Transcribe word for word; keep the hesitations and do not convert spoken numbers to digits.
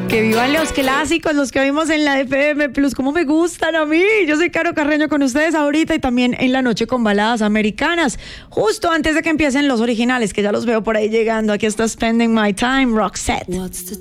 Que vivan los clásicos, los que vimos en la F M Plus, como me gustan a mí. Yo soy Caro Carreño con ustedes ahorita y también en la noche con baladas americanas. Justo antes de que empiecen los originales, que ya los veo por ahí llegando. Aquí está Spending My Time, Roxette.